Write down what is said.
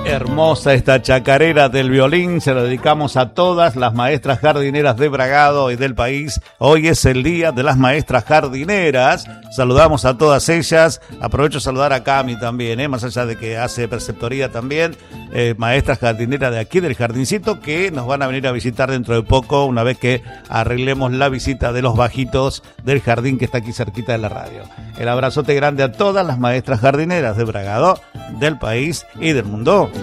Hermosa esta chacarera del violín, se lo dedicamos a todas las maestras jardineras de Bragado y del país. Hoy es el día de las maestras jardineras, saludamos a todas ellas. Aprovecho a saludar a Cami también, más allá de que hace preceptoría también, maestras jardineras de aquí del jardincito, que nos van a venir a visitar dentro de poco, una vez que arreglemos la visita de los bajitos del jardín que está aquí cerquita de la radio. El abrazote grande a todas las maestras jardineras de Bragado, del país y del mundo.